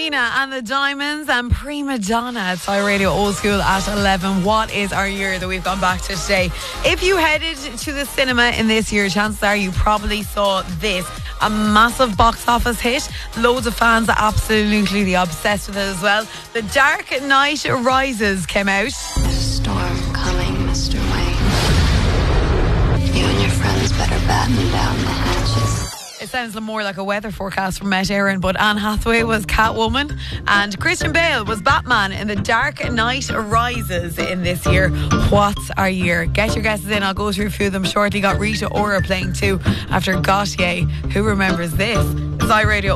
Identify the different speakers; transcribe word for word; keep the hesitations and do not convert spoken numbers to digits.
Speaker 1: Nina and the Diamonds and Prima Donna at Sky Radio Old School at eleven. What is our year that we've gone back to today? If you headed to the cinema in this year, chances are you probably saw this. A massive box office hit. Loads of fans are absolutely obsessed with it as well. The Dark Knight Rises came out.
Speaker 2: There's a storm coming, Mister Wayne. You and your friends better batten down the hatches.
Speaker 1: It sounds more like a weather forecast from Met Aaron, but Anne Hathaway was Catwoman and Christian Bale was Batman in The Dark Knight Rises in this year. What's our year? Get your guesses in. I'll go through a few of them shortly. Got Rita Ora playing too after Gautier. Who remembers this? It's iRadio